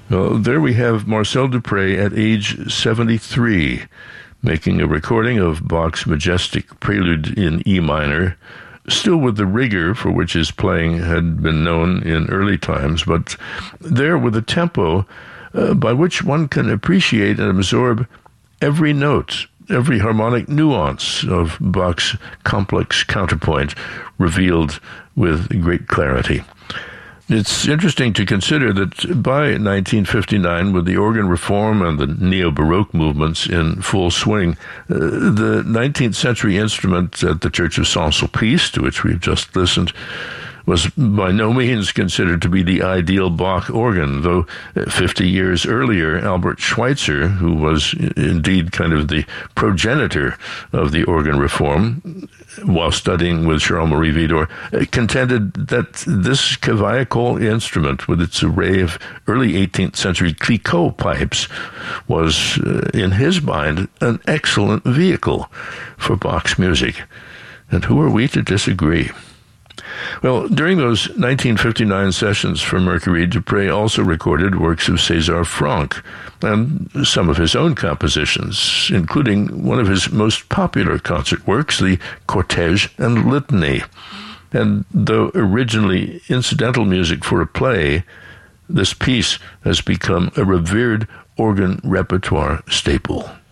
Well, there we have Marcel Dupré at age 73, making a recording of Bach's majestic prelude in E minor, still with the rigor for which his playing had been known in early times, but there with a tempo by which one can appreciate and absorb every note, every harmonic nuance of Bach's complex counterpoint revealed with great clarity. It's interesting to consider that by 1959, with the organ reform and the neo-Baroque movements in full swing, the 19th century instrument at the Church of Saint-Sulpice, to which we've just listened, was by no means considered to be the ideal Bach organ, though 50 years earlier, Albert Schweitzer, who was indeed kind of the progenitor of the organ reform, while studying with Charles-Marie Widor, contended that this Cavaillé instrument, with its array of early 18th century Clicquot pipes, was, in his mind, an excellent vehicle for Bach's music. And who are we to disagree? Well, during those 1959 sessions for Mercury, Dupré also recorded works of César Franck and some of his own compositions, including one of his most popular concert works, the Cortège and Litany. And though originally incidental music for a play, this piece has become a revered organ repertoire staple.